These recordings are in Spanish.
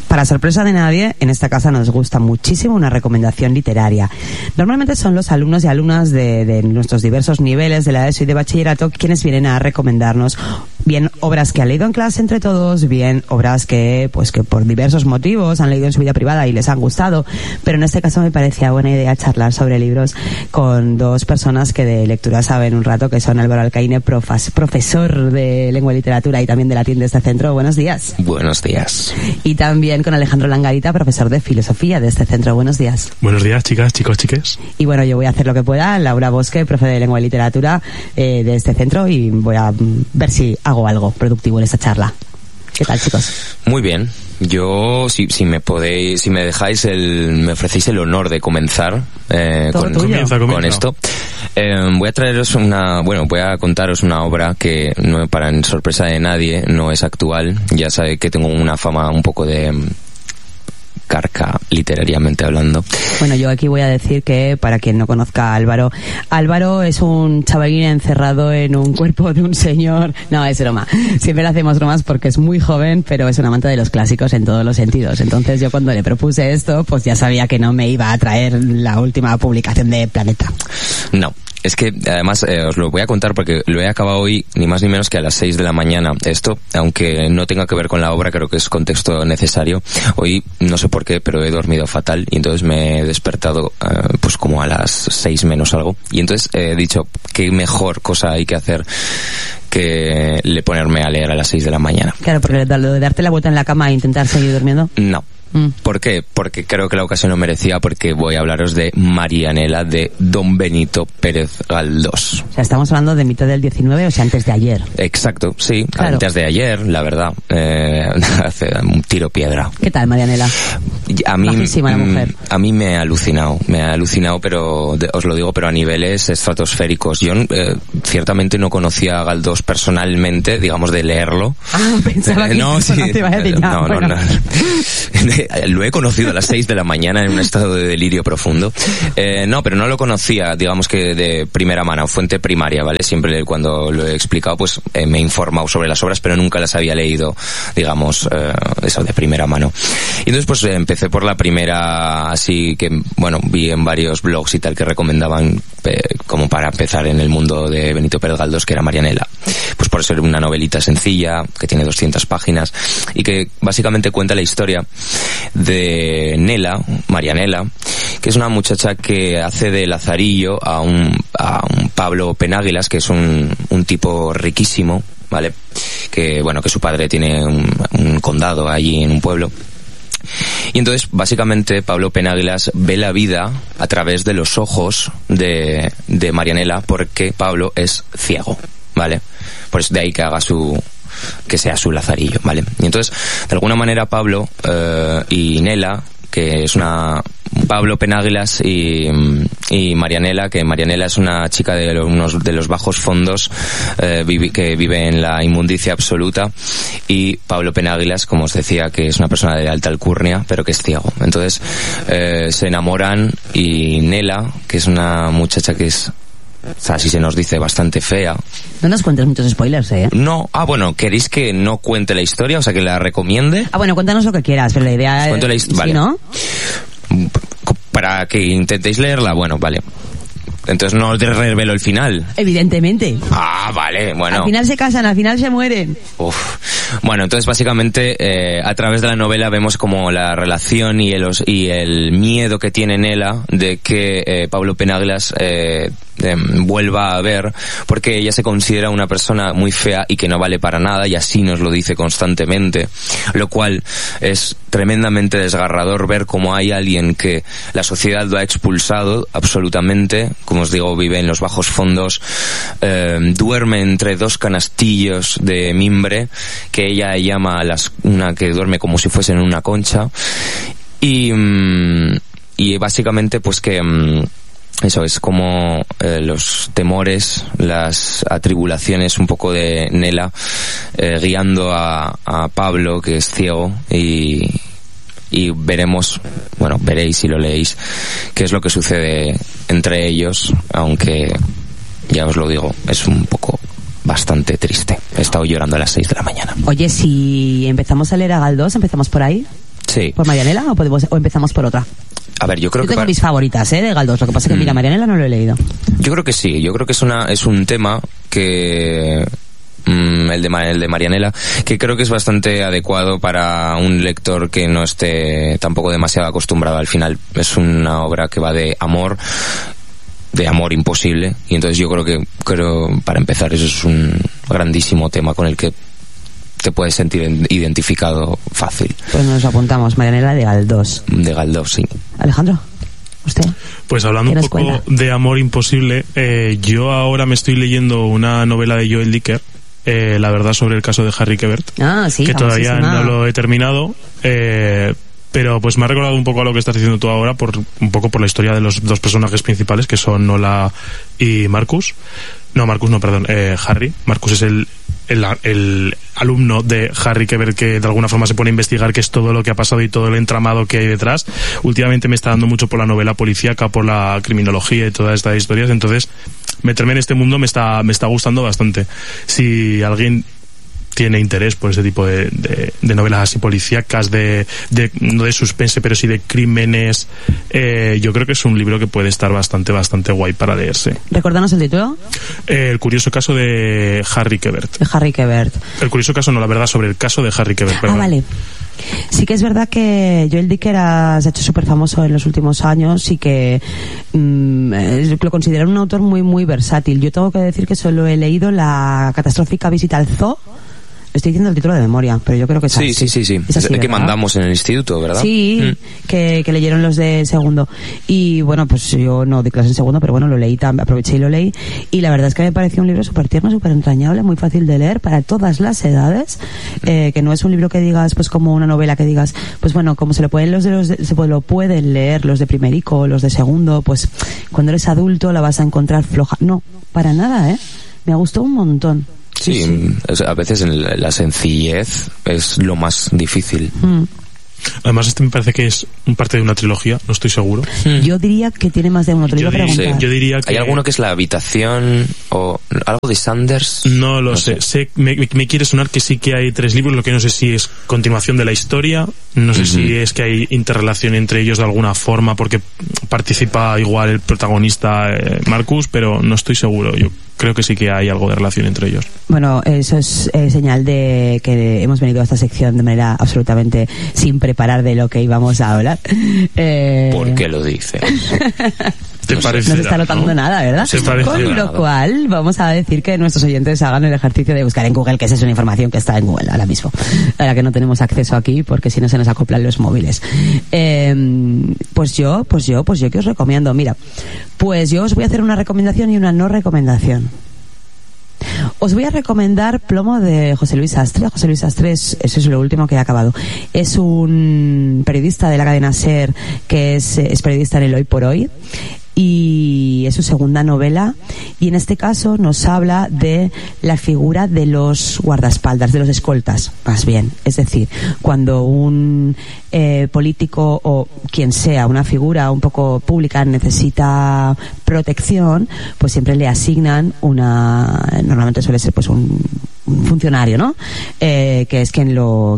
Para sorpresa de nadie, en esta casa nos gusta muchísimo una recomendación literaria. Normalmente son los alumnos y alumnas de nuestros diversos niveles de la ESO y de bachillerato quienes vienen a recomendarnos bien obras que han leído en clase entre todos, bien obras que por diversos motivos han leído en su vida privada y les han gustado. Pero en este caso me parecía buena idea charlar sobre libros con dos personas que de lectura saben un rato, que son Álvaro Alcaine, profesor de lengua y literatura y también de latín de este centro. Buenos días. Buenos días. Y también con Alejandro Langarita, profesor de filosofía de este centro. Buenos días. Buenos días, chicas, chicos, chiques. Y bueno, yo voy a hacer lo que pueda. Laura Bosque, profe de lengua y literatura de este centro, y voy a ver si hago algo productivo en esta charla. ¿Qué tal, chicos? Muy bien. Yo, si me dejáis me ofrecéis el honor de comenzar con esto. Voy a contaros una obra que, no, para sorpresa de nadie, no es actual. Ya sabe que tengo una fama un poco de carca, literariamente hablando. Bueno, yo aquí voy a decir que, para quien no conozca a Álvaro es un chavalín encerrado en un cuerpo de un señor. No, es broma. Siempre le hacemos bromas porque es muy joven, pero es un amante de los clásicos en todos los sentidos. Entonces yo, cuando le propuse esto, pues ya sabía que no me iba a traer la última publicación de Planeta. No. Es que, además, os lo voy a contar porque lo he acabado hoy, ni más ni menos que a las 6 de la mañana. Esto, aunque no tenga que ver con la obra, creo que es contexto necesario. Hoy, no sé por qué, pero he dormido fatal y entonces me he despertado pues como a las 6 menos algo. Y entonces he dicho, qué mejor cosa hay que hacer que ponerme a leer a las 6 de la mañana. Claro, porque lo de darte la vuelta en la cama e intentar seguir durmiendo. No. ¿Por qué? Porque creo que la ocasión lo merecía, porque voy a hablaros de Marianela, de Don Benito Pérez Galdós. O sea, estamos hablando de mitad del 19, o sea, antes de ayer. Exacto, sí, claro. Antes de ayer, la verdad. Hace un tiro piedra. ¿Qué tal, Marianela? Bajísima la mujer. A mí me ha alucinado, pero os lo digo, pero a niveles estratosféricos. Yo ciertamente no conocía a Galdós personalmente, digamos, de leerlo. Pensaba que no, sí, te iba a decir ya. No. Lo he conocido a las 6 de la mañana en un estado de delirio profundo. No, pero no lo conocía, digamos que de primera mano, fuente primaria, ¿vale? Siempre cuando lo he explicado, pues me he informado sobre las obras, pero nunca las había leído, digamos, eso de primera mano. Y entonces pues empecé por la primera, así que, bueno, vi en varios blogs y tal que recomendaban como para empezar en el mundo de Benito Pérez Galdós, que era Marianela. Pues por ser una novelita sencilla, que tiene 200 páginas, y que básicamente cuenta la historia de Nela, Marianela, que es una muchacha que hace de lazarillo a un Pablo Penáguilas, que es un tipo riquísimo, ¿vale? Que, bueno, que su padre tiene un condado allí en un pueblo. Y entonces, básicamente, Pablo Penáguilas ve la vida a través de los ojos de Marianela, porque Pablo es ciego, ¿vale? Por eso de ahí que sea su lazarillo, ¿vale? Y entonces, de alguna manera, Pablo y Nela, que es Pablo Penáguilas y Marianela, que Marianela es una chica de los bajos fondos, que vive en la inmundicia absoluta, y Pablo Penáguilas, como os decía, que es una persona de alta alcurnia, pero que es ciego. Entonces, se enamoran, y Nela, que es una muchacha que es, o sea, así se nos dice, bastante fea. No nos cuentes muchos spoilers, ¿eh? No, bueno, ¿queréis que no cuente la historia? O sea, que la recomiende. Bueno, cuéntanos lo que quieras, pero la idea es... Vale. ¿Sí, no? Para que intentéis leerla, bueno, vale. Entonces no os revelo el final. Evidentemente. Vale, bueno. Al final se casan, al final se mueren. Bueno, entonces básicamente a través de la novela vemos como la relación y el miedo que tiene Nela de que Pablo Penáguilas vuelva a ver, porque ella se considera una persona muy fea y que no vale para nada, y así nos lo dice constantemente, lo cual es tremendamente desgarrador ver cómo hay alguien que la sociedad lo ha expulsado absolutamente, como os digo, vive en los bajos fondos, duerme entre dos canastillos de mimbre que ella llama una que duerme como si fuese en una concha, y básicamente pues que eso es como los temores, las atribulaciones un poco de Nela guiando a Pablo, que es ciego, y veréis si lo leéis qué es lo que sucede entre ellos, aunque ya os lo digo, es un poco bastante triste. He estado llorando a las 6 de la mañana. Oye, si empezamos a leer a Galdós, ¿empezamos por ahí? Sí. ¿Por Marianela o empezamos por otra? A ver, yo creo que... tengo mis favoritas, de Galdós. Lo que pasa es que, mira, Marianela no lo he leído. Yo creo que sí. Yo creo que es un tema que... el de Marianela, que creo que es bastante adecuado para un lector que no esté tampoco demasiado acostumbrado. Al final es una obra que va de amor imposible, y entonces yo creo para empezar eso es un grandísimo tema con el que te puedes sentir identificado fácil. Pues nos apuntamos, Marianela de Galdós. De Galdós, sí. Alejandro, ¿usted? Pues hablando un poco de amor imposible, yo ahora me estoy leyendo una novela de Joel Dicker, la verdad sobre el caso de Harry Quebert, sí, que todavía no lo he terminado, pero pues me ha recordado un poco a lo que estás diciendo tú ahora, un poco por la historia de los dos personajes principales, que son Nola y Marcus. Harry. Marcus es el alumno de Harry Quebert, que de alguna forma se pone a investigar qué es todo lo que ha pasado y todo el entramado que hay detrás. Últimamente me está dando mucho por la novela policíaca, por la criminología y todas estas historias, entonces meterme en este mundo me está gustando bastante. Si alguien tiene interés por ese tipo de novelas así policíacas, no de suspense, pero sí de crímenes, yo creo que es un libro que puede estar bastante guay para leerse. ¿Recordanos el título? El curioso caso de Harry Quebert. De Harry Quebert. El curioso caso, no, la verdad, sobre el caso de Harry Quebert. Perdón. Vale. Sí que es verdad que Joel Dicker se ha hecho súper famoso en los últimos años y que lo considero un autor muy, muy versátil. Yo tengo que decir que solo he leído La catastrófica visita al zoo. Estoy diciendo el título de memoria, pero yo creo que es así. Sí. Es así, que mandamos en el instituto, ¿verdad? Sí, que leyeron los de segundo. Y bueno, pues yo no di clase en segundo, pero bueno, lo leí, aproveché y lo leí. Y la verdad es que me pareció un libro súper tierno, súper entrañable, muy fácil de leer para todas las edades. Que no es un libro que digas, pues como una novela que digas, pues bueno, como se lo pueden lo pueden leer los de primerico, los de segundo, pues cuando eres adulto la vas a encontrar floja. No, para nada, me gustó un montón. Sí. A veces la sencillez es lo más difícil. Además, este me parece que es parte de una trilogía, no estoy seguro. Yo diría que tiene más de uno, te lo iba a preguntar. Yo diría que... ¿Hay alguno que es La habitación o algo de Sanders? No lo sé. Me quiere sonar que sí que hay 3 libros, lo que no sé si es continuación de la historia, no sé si es que hay interrelación entre ellos de alguna forma, porque participa igual el protagonista Marcus, pero no estoy seguro. Yo creo que sí que hay algo de relación entre ellos. Bueno, eso es señal de que hemos venido a esta sección de manera absolutamente sin preparar de lo que íbamos a hablar. ¿Por qué lo dices? No se está notando nada, ¿verdad? Con lo cual, vamos a decir que nuestros oyentes hagan el ejercicio de buscar en Google, que esa es una información que está en Google ahora mismo, a la que no tenemos acceso aquí, porque si no se nos acoplan los móviles. Pues yo que os recomiendo, mira, pues yo os voy a hacer una recomendación y una no recomendación. Os voy a recomendar Plomo de José Luis Sastre. José Luis Sastre eso es lo último que he acabado. Es un periodista de la cadena SER que es periodista en el Hoy por Hoy. Y es su segunda novela, y en este caso nos habla de la figura de los guardaespaldas, de los escoltas, más bien. Es decir, cuando un político o quien sea, una figura un poco pública necesita protección, pues siempre le asignan normalmente suele ser pues un funcionario, ¿no? Que es quien lo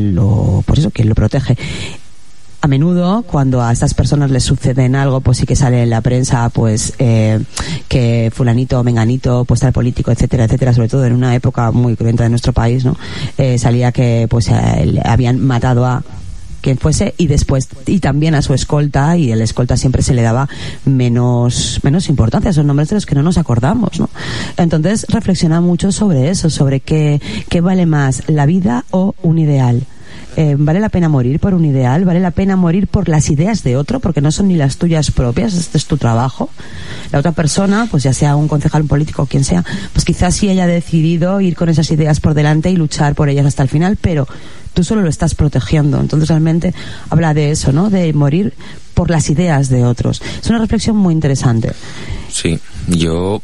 protege. A menudo, cuando a estas personas les suceden algo, pues sí que sale en la prensa, pues que fulanito, menganito, pues tal político, etcétera, etcétera, sobre todo en una época muy cruenta de nuestro país, ¿no? Salía que pues habían matado a quien fuese y también a su escolta, y el escolta siempre se le daba menos importancia, son nombres de los que no nos acordamos, ¿no? Entonces reflexiona mucho sobre eso, sobre qué vale más, la vida o un ideal. ¿Vale la pena morir por un ideal? ¿Vale la pena morir por las ideas de otro? Porque no son ni las tuyas propias, este es tu trabajo. La otra persona, pues ya sea un concejal, un político, quien sea, pues quizás sí haya decidido ir con esas ideas por delante y luchar por ellas hasta el final, pero tú solo lo estás protegiendo. Entonces realmente habla de eso, ¿no? De morir por las ideas de otros. Es una reflexión muy interesante. Sí, yo,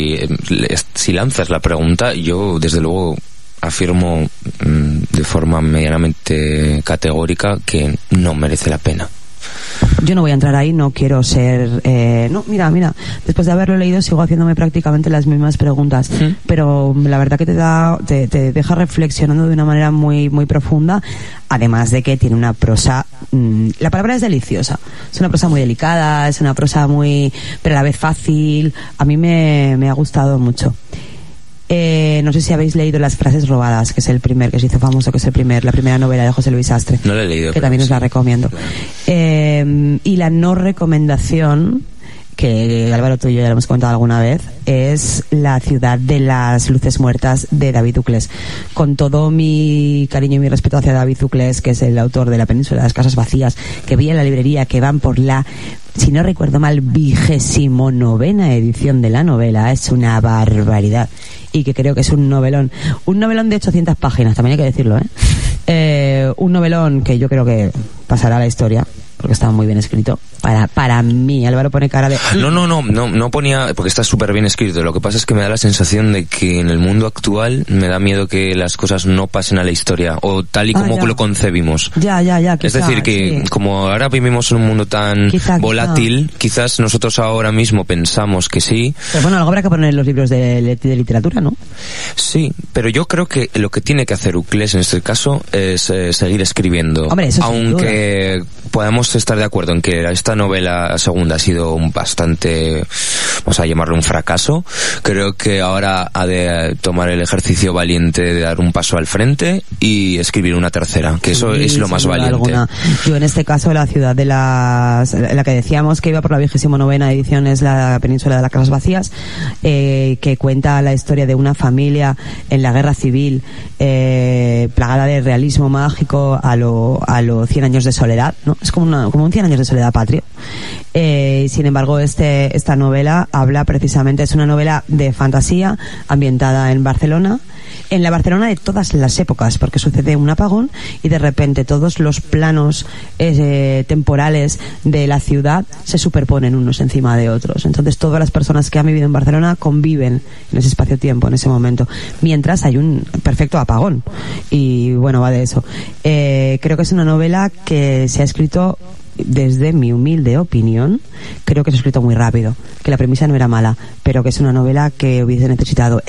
si lanzas la pregunta, yo desde luego afirmo de forma medianamente categórica que no merece la pena. Yo no voy a entrar ahí, no quiero ser... no, mira, después de haberlo leído sigo haciéndome prácticamente las mismas preguntas, pero la verdad que te deja reflexionando de una manera muy, muy profunda, además de que tiene una prosa... la palabra es deliciosa, es una prosa muy delicada, es una prosa muy... pero a la vez fácil, a mí me ha gustado mucho. No sé si habéis leído Las frases robadas, que es el primer, que se hizo famoso, que es la primera novela de José Luis Astre. No la he leído. Que también os la recomiendo. Claro. Y la no recomendación, que Álvaro, tú y yo ya lo hemos comentado alguna vez, es La ciudad de las luces muertas de David Uclés. Con todo mi cariño y mi respeto hacia David Uclés, que es el autor de La península de las casas vacías, que vi en la librería, que van por la, si no recuerdo mal, 29ª edición de la novela, es una barbaridad. Y que creo que es un novelón de 800 páginas, también hay que decirlo, un novelón que yo creo que pasará a la historia, porque estaba muy bien escrito. Para mí, Álvaro pone cara de... No ponía, porque está súper bien escrito. Lo que pasa es que me da la sensación de que en el mundo actual me da miedo que las cosas no pasen a la historia, o tal y como lo concebimos. Ya, quizá, es decir, que como ahora vivimos en un mundo tan volátil, quizás nosotros ahora mismo pensamos que sí. Pero bueno, algo habrá que poner en los libros de literatura, ¿no? Sí, pero yo creo que lo que tiene que hacer Uclés en este caso es seguir escribiendo. Hombre, eso aunque podamos estar de acuerdo en que esta novela segunda ha sido bastante, vamos a llamarlo un fracaso, creo que ahora ha de tomar el ejercicio valiente de dar un paso al frente y escribir una tercera, que eso es lo más valiente. Alguna. Yo en este caso la ciudad de la que decíamos que iba por la 29ª edición es La península de las casas vacías, que cuenta la historia de una familia en la guerra civil, plagada de realismo mágico a lo 100 años de soledad, ¿no? Es como un 100 años de soledad patrio. Sin embargo, esta novela habla precisamente, es una novela de fantasía ambientada en Barcelona, en la Barcelona de todas las épocas, porque sucede un apagón y de repente todos los planos temporales de la ciudad se superponen unos encima de otros. Entonces todas las personas que han vivido en Barcelona conviven en ese espacio-tiempo, en ese momento, mientras hay un perfecto apagón. Y bueno, va de eso. Creo que es una novela que se ha escrito, desde mi humilde opinión, creo que se ha escrito muy rápido, que la premisa no era mala, pero que es una novela que hubiese necesitado